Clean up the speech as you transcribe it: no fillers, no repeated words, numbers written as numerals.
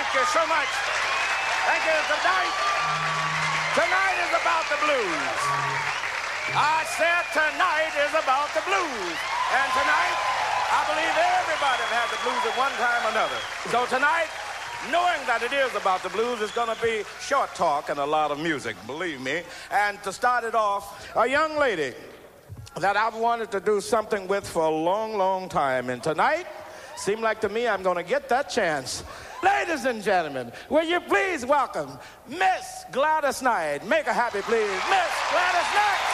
you so much. Thank you. Tonight is about the blues. I said tonight is about the blues. And tonight, I believe everybody has had the blues at one time or another. So tonight, knowing that it is about the blues, it's going to be short talk and a lot of music, believe me. And to start it off, a young lady that I've wanted to do something with for a long, long time. And tonight, seemed like to me I'm going to get that chance. Ladies and gentlemen, will you please welcome Miss Gladys Knight. Make her happy, please. Miss Gladys Knight.